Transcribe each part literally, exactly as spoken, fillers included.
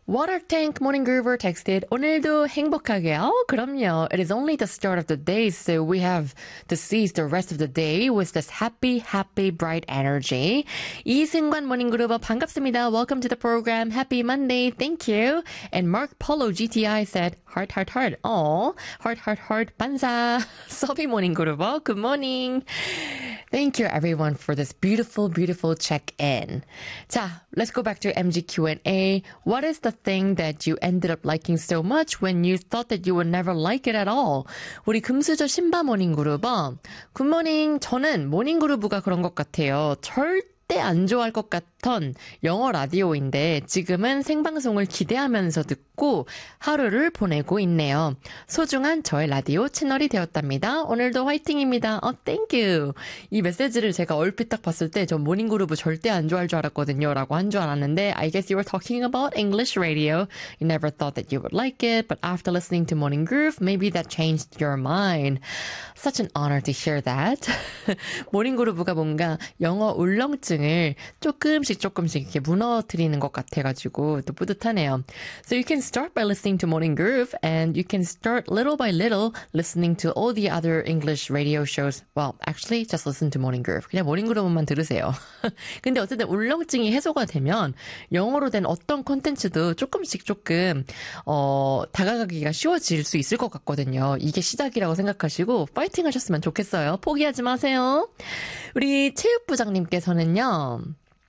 Water Tank Morning Groover texted, 오늘도 행복하게. Oh, 그럼요. It is only the start of the day, so we have to seize the rest of the day with this happy, happy, bright energy. 이승관 Morning Groover 반갑습니다. Welcome to the program. Happy Monday. Thank you. And Mark Polo G T I said, heart, heart, heart. Oh, heart, heart, heart. 반사. Sophie Morning Groover. Good morning. Thank you, everyone, for this beautiful, beautiful check-in. 자, let's go back to M G Q and A. What is the thing that you ended up liking so much when you thought that you would never like it at all? 우리 금수저 신바 모닝그룹어. 굿모닝. 저는 모닝그룹가 그런 것 같아요. 절대 안 좋아할 것 같던 영어 라디오인데 지금은 생방송을 기대하면서 듣고 하루를 보내고 있네요. 소중한 저의 라디오 채널이 되었답니다. 오늘도 화이팅입니다. 어, thank you. 이 메시지를 제가 얼핏 딱 봤을 때 저 모닝그룹을 절대 안 좋아할 줄 알았거든요. 라고 한 줄 알았는데 I guess you were talking about English radio. You never thought that you would like it, but after listening to Morning Groove, maybe that changed your mind. Such an honor to hear that. 모닝그룹가 뭔가 영어 울렁증을 조금씩 조금씩 이렇게 무너뜨리는 것 같아가지고 또 뿌듯하네요. So you can start by listening to Morning Groove and you can start little by little listening to all the other English radio shows. Well, actually, just listen to Morning Groove. 그냥 모닝 그룹만 들으세요. 근데 어쨌든 울렁증이 해소가 되면 영어로 된 어떤 콘텐츠도 조금씩 조금 어, 다가가기가 쉬워질 수 있을 것 같거든요. 이게 시작이라고 생각하시고 파이팅 하셨으면 좋겠어요. 포기하지 마세요. 우리 체육부장님께서는요.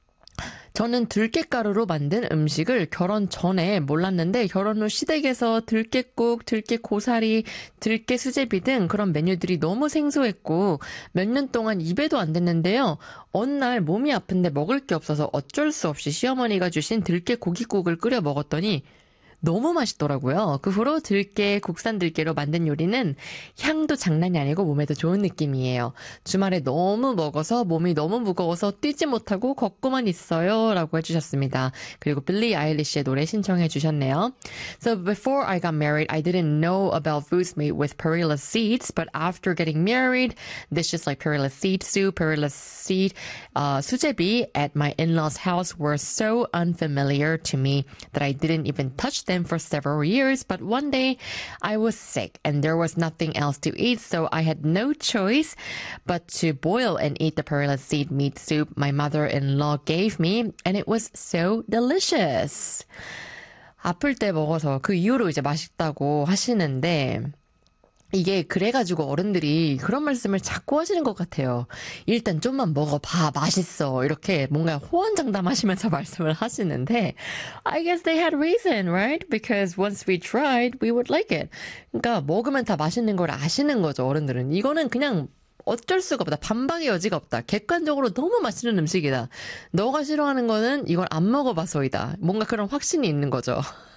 저는 들깨가루로 만든 음식을 결혼 전에 몰랐는데 결혼 후 시댁에서 들깨국, 들깨고사리, 들깨수제비 등 그런 메뉴들이 너무 생소했고 몇 년 동안 입에도 안 댔는데요. 어느 날 몸이 아픈데 먹을 게 없어서 어쩔 수 없이 시어머니가 주신 들깨고기국을 끓여 먹었더니 너무 맛있더라고요. 그 후로 들깨, 국산 들깨로 만든 요리는 향도 장난이 아니고 몸에도 좋은 느낌이에요. 주말에 너무 먹어서 몸이 너무 무거워서 뛰지 못하고 걷고만 있어요. 라고 해주셨습니다. 그리고 빌리 아일리시의 노래 신청해 주셨네요. So before I got married, I didn't know about foods made with perilla seeds, but after getting married, dishes like perilla seed soup, perilla seed, uh, 수제비 at my in-laws' house were so unfamiliar to me that I didn't even touch them for several years, but one day I was sick and there was nothing else to eat, so I had no choice but to boil and eat the perilla seed meat soup my mother-in-law gave me, and it was so delicious. 아플 때 먹어서 그 이후로 이제 맛있다고 하시는데 이게 그래가지고 어른들이 그런 말씀을 자꾸 하시는 것 같아요. 일단 좀만 먹어봐, 맛있어. 이렇게 뭔가 호언장담하시면서 말씀을 하시는데 I guess they had reason, right? Because once we tried, we would like it. 그러니까 먹으면 다 맛있는 걸 아시는 거죠, 어른들은. 이거는 그냥 어쩔 수가 없다. 반박의 여지가 없다. 객관적으로 너무 맛있는 음식이다. 너가 싫어하는 거는 이걸 안 먹어봐서이다. 뭔가 그런 확신이 있는 거죠.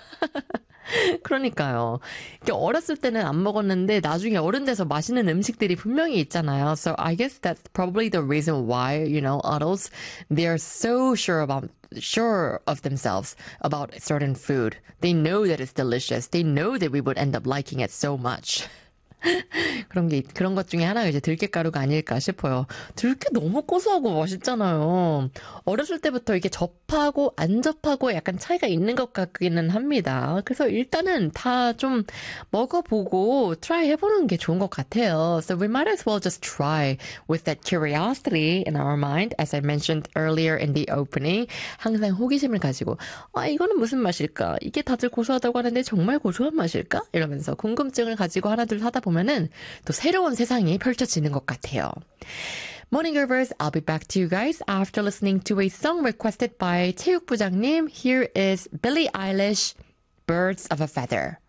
그러니까요. 어렸을 때는 안 먹었는데 나중에 어른 돼서 맛있는 음식들이 분명히 있잖아요. So I guess that's probably the reason why, you know, adults, they're so sure about sure of themselves about certain food. They know that it's delicious. They know that we would end up liking it so much. 그런 게 그런 것 중에 하나가 이제 들깨가루가 아닐까 싶어요. 들깨 너무 고소하고 맛있잖아요. 어렸을 때부터 이게 접하고 안 접하고 약간 차이가 있는 것 같기는 합니다. 그래서 일단은 다 좀 먹어보고 트라이 해보는 게 좋은 것 같아요. So we might as well just try with that curiosity in our mind, as I mentioned earlier in the opening. 항상 호기심을 가지고 아 이거는 무슨 맛일까? 이게 다들 고소하다고 하는데 정말 고소한 맛일까? 이러면서 궁금증을 가지고 하나둘 하다 보면은 또 새로운 세상이 펼쳐지는 것 같아요. Morning Groovers, I'll be back to you guys after listening to a song requested by 체육부장님. Here is Billie Eilish, Birds of a Feather.